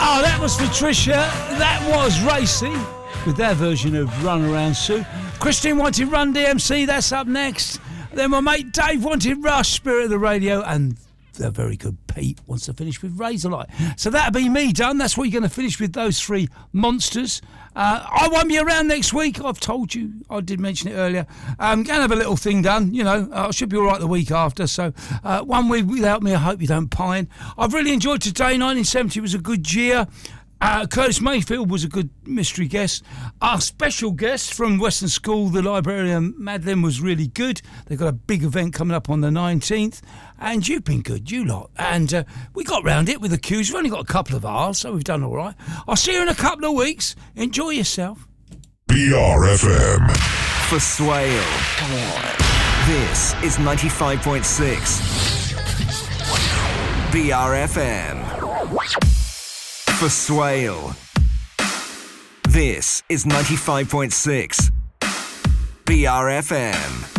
Oh, that was Patricia. That was Racy with their version of Run Around Sue. Christine wanted Run DMC. That's up next. Then my mate Dave wanted Rush, Spirit of the Radio, and the very good Pete wants to finish with Razorlight. So that'll be me done. That's what you're going to finish with, those three monsters. I won't be around next week. I've told you. I did mention it earlier. Going to have a little thing done. You know, I should be all right the week after. So 1 week without me, I hope you don't pine. I've really enjoyed today. 1970 was a good year. Curtis Mayfield was a good mystery guest. Our special guest from Western School, the librarian Madeline, was really good. They've got a big event coming up on the 19th. And you've been good, you lot. And we got round it with the cues. We've only got a couple of hours, so we've done all right. I'll see you in a couple of weeks. Enjoy yourself. BRFM. For Swale. Come on. This is 95.6. BRFM. For Swale. This is 95.6 BRFM.